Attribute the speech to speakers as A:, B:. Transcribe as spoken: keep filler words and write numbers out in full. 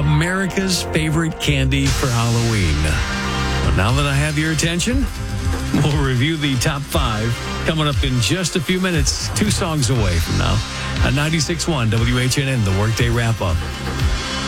A: America's favorite candy for Halloween. But now that I have your attention, we'll review the top five coming up in just a few minutes, two songs away from now. At ninety-six point one W H N N, the Workday Wrap-Up.